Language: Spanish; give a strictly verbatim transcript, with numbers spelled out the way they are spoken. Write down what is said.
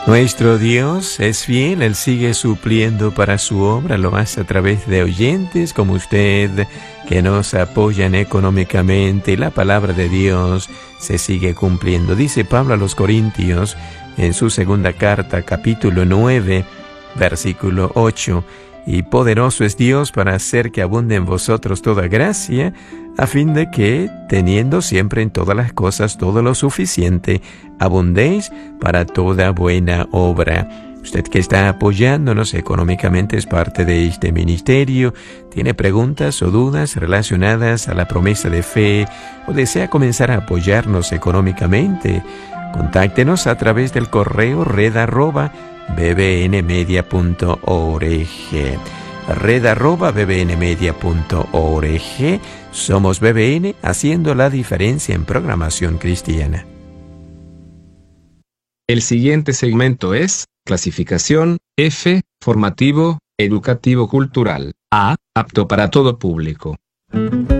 Nuestro Dios es fiel, Él sigue supliendo para su obra, lo hace a través de oyentes como usted, que nos apoyan económicamente, y la palabra de Dios se sigue cumpliendo. Dice Pablo a los Corintios, en su segunda carta, capítulo nueve, versículo ocho, y poderoso es Dios para hacer que abunde en vosotros toda gracia, a fin de que, teniendo siempre en todas las cosas todo lo suficiente, abundéis para toda buena obra. Usted que está apoyándonos económicamente es parte de este ministerio, tiene preguntas o dudas relacionadas a la promesa de fe o desea comenzar a apoyarnos económicamente, contáctenos a través del correo red arroba b b n media punto org. red arroba b b n media punto org. Somos B B N, haciendo la diferencia en programación cristiana. El siguiente segmento es clasificación F, formativo, educativo cultural. A, apto para todo público.